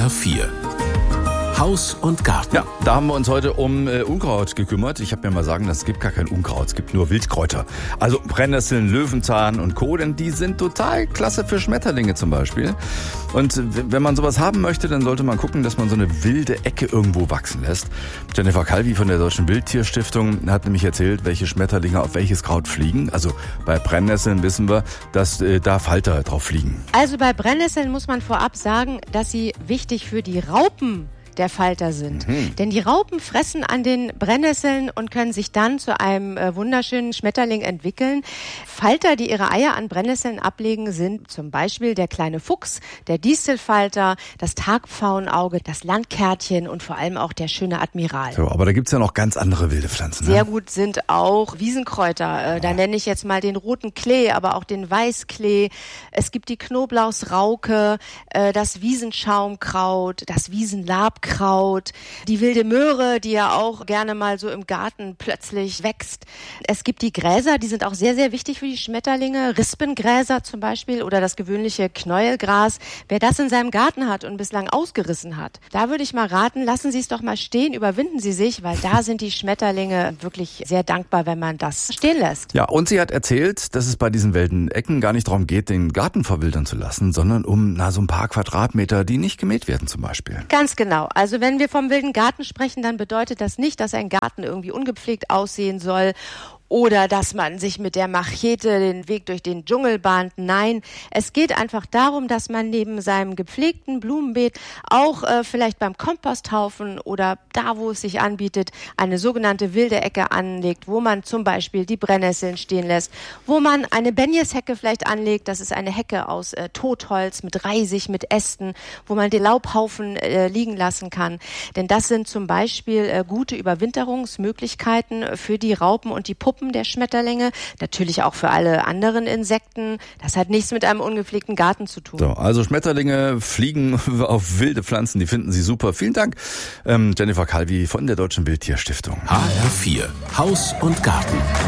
HR4 Haus und Garten. Ja, da haben wir uns heute um Unkraut gekümmert. Ich habe mir mal sagen lassen, es gibt gar kein Unkraut, es gibt nur Wildkräuter. Also Brennnesseln, Löwenzahn und Co., denn die sind total klasse für Schmetterlinge zum Beispiel. Und wenn man sowas haben möchte, dann sollte man gucken, dass man so eine wilde Ecke irgendwo wachsen lässt. Jennifer Calvi von der Deutschen Wildtierstiftung hat nämlich erzählt, welche Schmetterlinge auf welches Kraut fliegen. Also bei Brennnesseln wissen wir, dass da Falter drauf fliegen. Also bei Brennnesseln muss man vorab sagen, dass sie wichtig für die Raupen der Falter sind. Denn die Raupen fressen an den Brennnesseln und können sich dann zu einem wunderschönen Schmetterling entwickeln. Falter, die ihre Eier an Brennnesseln ablegen, sind zum Beispiel der kleine Fuchs, der Distelfalter, das Tagpfauenauge, das Landkärtchen und vor allem auch der schöne Admiral. So, aber da gibt's ja noch ganz andere wilde Pflanzen. Sehr gut sind auch Wiesenkräuter. Da nenne ich jetzt mal den roten Klee, aber auch den Weißklee. Es gibt die Knoblauchsrauke, das Wiesenschaumkraut, das Wiesenlabkraut, die wilde Möhre, die ja auch gerne mal so im Garten plötzlich wächst. Es gibt die Gräser, die sind auch sehr, sehr wichtig für die Schmetterlinge. Rispengräser zum Beispiel oder das gewöhnliche Knäuelgras. Wer das in seinem Garten hat und bislang ausgerissen hat, da würde ich mal raten, lassen Sie es doch mal stehen, überwinden Sie sich, weil da sind die Schmetterlinge wirklich sehr dankbar, wenn man das stehen lässt. Ja, und sie hat erzählt, dass es bei diesen wilden Ecken gar nicht darum geht, den Garten verwildern zu lassen, sondern um so ein paar Quadratmeter, die nicht gemäht werden zum Beispiel. Ganz genau. Also wenn wir vom wilden Garten sprechen, dann bedeutet das nicht, dass ein Garten irgendwie ungepflegt aussehen soll oder dass man sich mit der Machete den Weg durch den Dschungel bahnt. Nein, es geht einfach darum, dass man neben seinem gepflegten Blumenbeet auch vielleicht beim Komposthaufen oder da, wo es sich anbietet, eine sogenannte wilde Ecke anlegt, wo man zum Beispiel die Brennnesseln stehen lässt, wo man eine Benjeshecke vielleicht anlegt. Das ist eine Hecke aus Totholz mit Reisig, mit Ästen, wo man die Laubhaufen liegen lassen kann. Denn das sind zum Beispiel gute Überwinterungsmöglichkeiten für die Raupen und die Puppen der Schmetterlinge, natürlich auch für alle anderen Insekten. Das hat nichts mit einem ungepflegten Garten zu tun. So, also Schmetterlinge fliegen auf wilde Pflanzen, die finden Sie super. Vielen Dank, Jennifer Calvi von der Deutschen Wildtierstiftung. HR4 Haus und Garten.